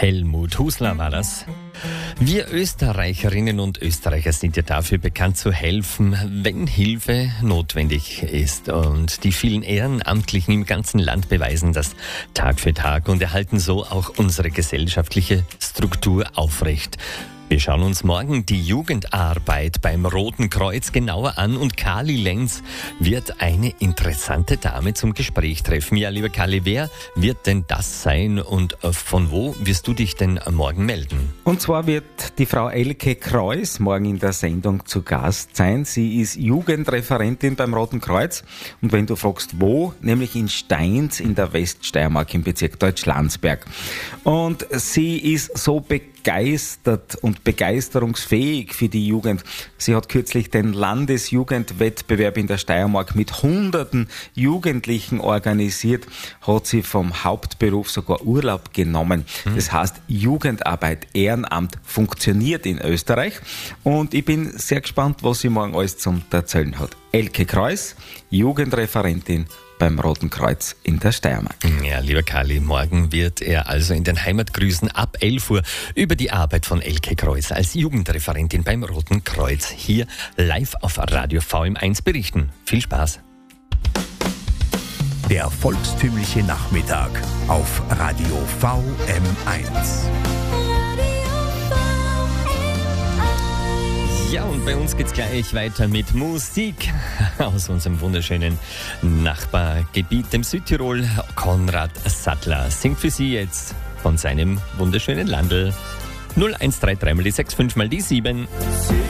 Helmut Husler war das. Wir Österreicherinnen und Österreicher sind ja dafür bekannt zu helfen, wenn Hilfe notwendig ist. Und die vielen Ehrenamtlichen im ganzen Land beweisen das Tag für Tag und erhalten so auch unsere gesellschaftliche Struktur aufrecht. Wir schauen uns morgen die Jugendarbeit beim Roten Kreuz genauer an und Kali Lenz wird eine interessante Dame zum Gespräch treffen. Ja, lieber Kali, wer wird denn das sein und von wo wirst du dich denn morgen melden? Und zwar wird die Frau Elke Kreuz morgen in der Sendung zu Gast sein. Sie ist Jugendreferentin beim Roten Kreuz und wenn du fragst, wo, nämlich in Steins in der Weststeiermark im Bezirk Deutschlandsberg. Und sie ist so begeistert und begeisterungsfähig für die Jugend. Sie hat kürzlich den Landesjugendwettbewerb in der Steiermark mit hunderten Jugendlichen organisiert, hat sie vom Hauptberuf sogar Urlaub genommen. Das heißt, Jugendarbeit, Ehrenamt funktioniert in Österreich und ich bin sehr gespannt, was sie morgen alles zum Erzählen hat. Elke Kreuz, Jugendreferentin beim Roten Kreuz in der Steiermark. Ja, lieber Kali, morgen wird er also in den Heimatgrüßen ab 11 Uhr über die Arbeit von Elke Kreuz als Jugendreferentin beim Roten Kreuz hier live auf Radio VM1 berichten. Viel Spaß! Der volkstümliche Nachmittag auf Radio VM1. Ja, und bei uns geht's gleich weiter mit Musik aus unserem wunderschönen Nachbargebiet, dem Südtirol. Konrad Sattler singt für Sie jetzt von seinem wunderschönen Landl. 0133 mal die 6, 5 mal die 7.